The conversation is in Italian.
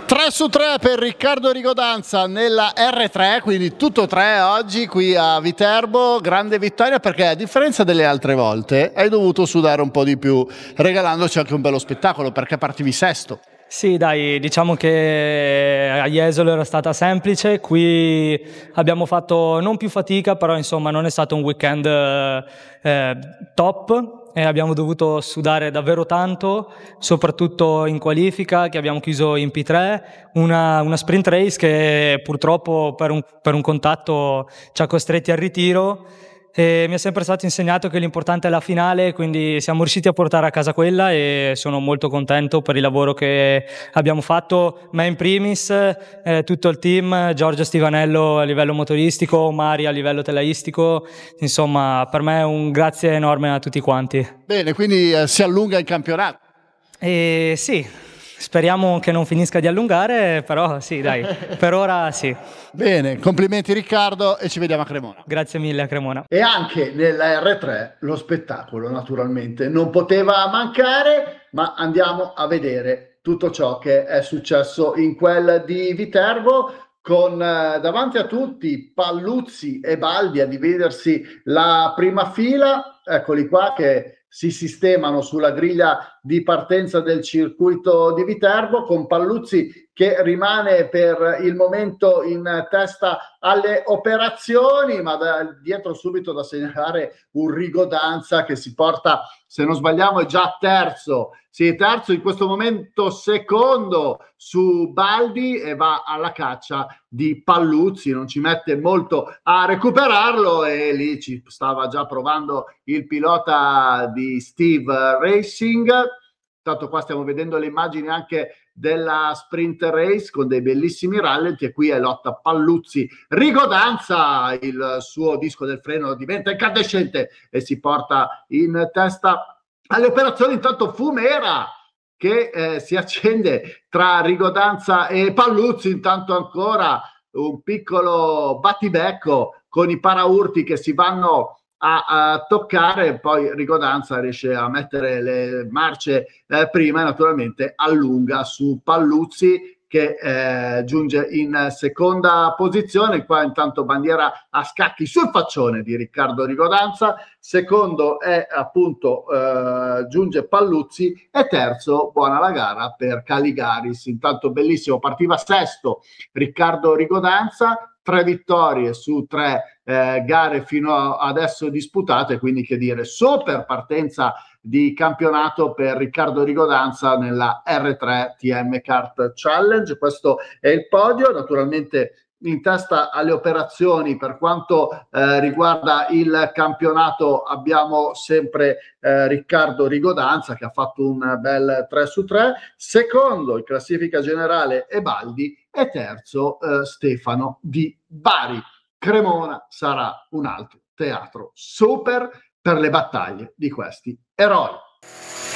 3 su 3 per Riccardo Rigodanza nella R3, quindi tutto 3 oggi qui a Viterbo. Grande vittoria perché a differenza delle altre volte hai dovuto sudare un po' di più, regalandoci anche un bello spettacolo perché partivi sesto. Sì, dai, diciamo che a Jesolo era stata semplice, qui abbiamo fatto non più fatica, però insomma non è stato un weekend top e abbiamo dovuto sudare davvero tanto, soprattutto in qualifica che abbiamo chiuso in P3, una sprint race che purtroppo per un contatto ci ha costretti al ritiro. E mi è sempre stato insegnato che l'importante è la finale, quindi siamo riusciti a portare a casa quella e sono molto contento per il lavoro che abbiamo fatto, me in primis, tutto il team, Giorgio Stivanello a livello motoristico, Mari a livello telaistico, insomma per me un grazie enorme a tutti quanti. Bene, quindi si allunga il campionato. E sì, speriamo che non finisca di allungare, però sì, dai, per ora sì. Bene, complimenti Riccardo e ci vediamo a Cremona. Grazie mille a Cremona. E anche nella R3 lo spettacolo naturalmente non poteva mancare, ma andiamo a vedere tutto ciò che è successo in quel di Viterbo con davanti a tutti Palluzzi e Baldi a dividersi la prima fila, eccoli qua che si sistemano sulla griglia di partenza del circuito di Viterbo con Palluzzi che rimane per il momento in testa alle operazioni, ma dietro subito da segnalare un Rigodanza che si porta, se non sbagliamo, è già terzo. Sì, terzo in questo momento, secondo su Baldi e va alla caccia di Palluzzi, non ci mette molto a recuperarlo e lì ci stava già provando il pilota di Steve Racing. Tanto qua stiamo vedendo le immagini anche della sprint race con dei bellissimi rallenti e qui è lotta Palluzzi Rigodanza, il suo disco del freno diventa incandescente e si porta in testa alle operazioni. Intanto Fumera che si accende tra Rigodanza e Palluzzi, intanto ancora un piccolo battibecco con i paraurti che si vanno a toccare, poi Rigodanza riesce a mettere le marce prima e naturalmente allunga su Palluzzi che giunge in seconda posizione. Qua intanto bandiera a scacchi sul faccione di Riccardo Rigodanza, secondo è appunto giunge Palluzzi e terzo buona la gara per Caligaris. Intanto bellissimo, partiva sesto Riccardo Rigodanza, 3 vittorie su 3 gare fino adesso disputate, quindi che dire, super partenza di campionato per Riccardo Rigodanza nella R3 TM Kart Challenge. Questo è il podio, naturalmente in testa alle operazioni per quanto riguarda il campionato abbiamo sempre Riccardo Rigodanza che ha fatto un bel 3 su 3, secondo in classifica generale Ebaldi e terzo Stefano di Bari. Cremona sarà un altro teatro super per le battaglie di questi eroi.